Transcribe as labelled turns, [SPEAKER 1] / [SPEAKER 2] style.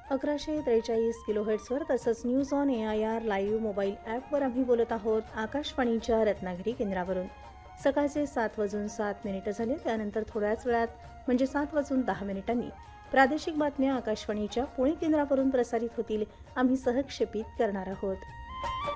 [SPEAKER 1] 1143 किलोहर्ट्झवर तसंच news on AIR live mobile ॲपवर आम्ही बोलत आहोत आकाशवाणीच्या रत्नागिरी केंद्रावरून। सकाळचे 7:07 झाले। त्यानंतर थोड्याच वेळात म्हणजे 7:10 प्रादेशिक बातम्या आकाशवाणीच्या पुणे केंद्रावरून प्रसारित होतील। आम्ही सहक्षेपित करणार आहोत।